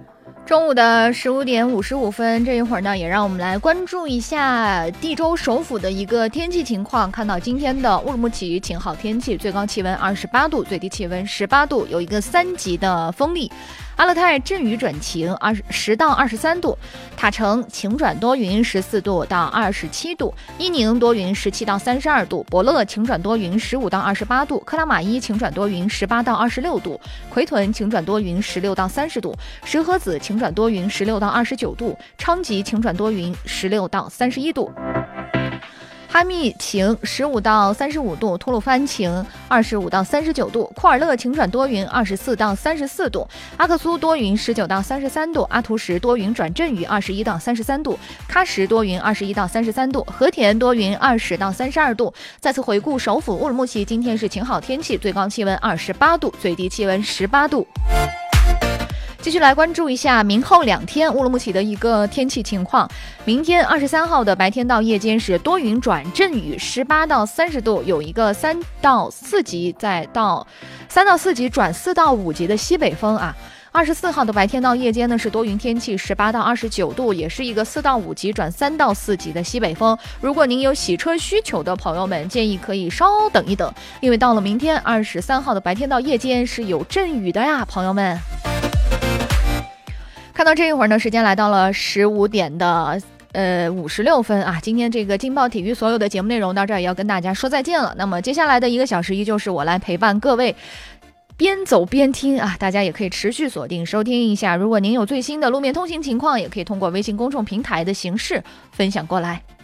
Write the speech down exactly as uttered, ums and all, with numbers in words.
中午的十五点五十五分，这一会儿呢，也让我们来关注一下地州首府的一个天气情况。看到今天的乌鲁木齐晴好天气，最高气温二十八度，最低气温十八度，有一个三级的风力。阿勒泰阵雨转晴，二十到二十三度；塔城晴转多云，十四度到二十七度；伊宁多云，十七到三十二度；博乐晴转多云，十五到二十八度；克拉玛依晴转多云，十八到二十六度；奎屯晴转多云，十六到三十度；石河子晴转多云，十六到二十九度；昌吉晴转多云，十六到三十一度。哈密晴十五到三十五度，吐鲁番晴二十五到三十九度，库尔勒晴转多云二十四到三十四度，阿克苏多云十九到三十三度，阿图什多云转阵雨二十一到三十三度，喀什多云二十一到三十三度，和田多云二十到三十二度。再次回顾首府乌鲁木齐，今天是晴好天气，最高气温二十八度，最低气温十八度。继续来关注一下明后两天乌鲁木齐的一个天气情况。明天二十三号的白天到夜间是多云转阵雨，十八到三十度，有一个三到四级，再到三到四级转四到五级的西北风啊。二十四号的白天到夜间呢是多云天气，十八到二十九度，也是一个四到五级转三到四级的西北风。如果您有洗车需求的朋友们，建议可以稍等一等，因为到了明天二十三号的白天到夜间是有阵雨的呀，朋友们。看到这一会儿呢，时间来到了十五点的呃五十六分啊。今天这个劲爆体育所有的节目内容到这儿也要跟大家说再见了。那么接下来的一个小时依旧是我来陪伴各位边走边听啊，大家也可以持续锁定收听一下。如果您有最新的路面通行情况，也可以通过微信公众平台的形式分享过来。